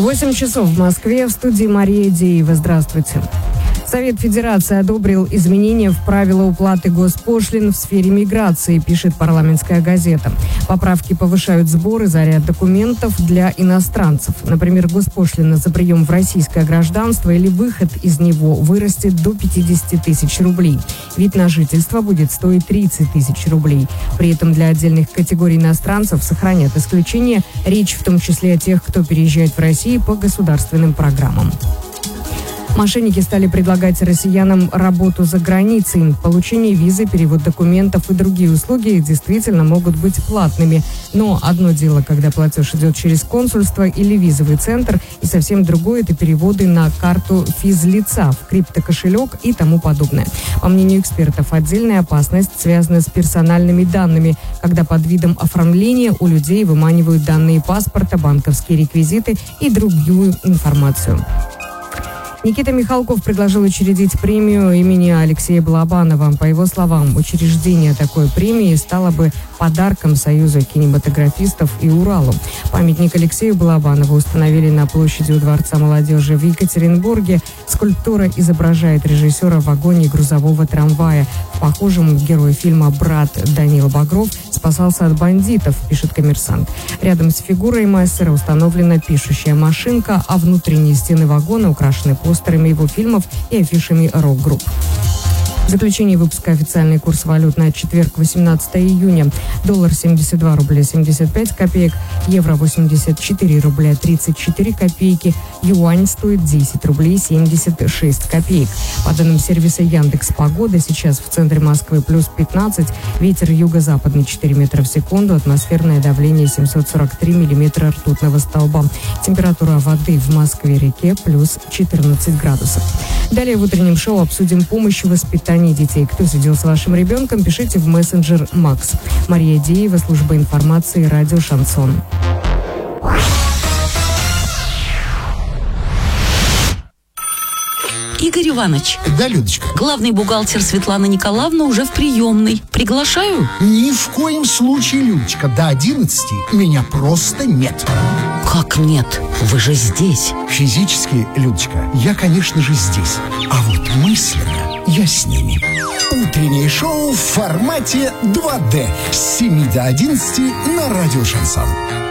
8 часов в Москве, в студии Мария Деева. Здравствуйте. Совет Федерации одобрил изменения в правила уплаты госпошлин в сфере миграции, пишет парламентская газета. Поправки повышают сборы за ряд документов для иностранцев. Например, госпошлина за прием в российское гражданство или выход из него вырастет до 50 тысяч рублей. Вид на жительство будет стоить 30 тысяч рублей. При этом для отдельных категорий иностранцев сохранят исключения. Речь в том числе о тех, кто переезжает в Россию по государственным программам. Мошенники стали предлагать россиянам работу за границей. Получение визы, перевод документов и другие услуги действительно могут быть платными. Но одно дело, когда платеж идет через консульство или визовый центр, и совсем другое – это переводы на карту физлица, в криптокошелек и тому подобное. По мнению экспертов, отдельная опасность связана с персональными данными, когда под видом оформления у людей выманивают данные паспорта, банковские реквизиты и другую информацию. Никита Михалков предложил учредить премию имени Алексея Балабанова. По его словам, учреждение такой премии стало бы подарком Союза кинематографистов и Уралу. Памятник Алексею Балабанову установили на площади у Дворца молодежи в Екатеринбурге. Скульптура изображает режиссера в вагоне грузового трамвая. В похожем герой фильма «Брат» Данила Багров спасался от бандитов, пишет «Коммерсант». Рядом с фигурой мастера установлена пишущая машинка, а внутренние стены вагона украшены постерами его фильмов и афишами рок-групп. В заключении выпуска официальный курс валют на четверг, 18 июня. Доллар 72 рубля 75 копеек, евро 84 рубля 34 копейки, юань стоит 10 рублей 76 копеек. По данным сервиса Яндекс.Погода, сейчас в центре Москвы плюс 15, ветер юго-западный 4 метра в секунду, атмосферное давление 743 миллиметра ртутного столба. Температура воды в Москве-реке плюс 14 градусов. Далее в утреннем шоу обсудим помощь в воспитании детей. Кто сидел с вашим ребенком, пишите в мессенджер Макс. Мария Деева, служба информации, радио «Шансон». Игорь Иванович. Да, Людочка. Главный бухгалтер Светлана Николаевна уже в приемной. Приглашаю? Ни в коем случае, Людочка. До 11 меня просто нет. Как нет? Вы же здесь. Физически, Людочка, я, конечно же, здесь. А вот мысленно я с ними. Утреннее шоу в формате 2D с 7 до 11 на радио «Шансон».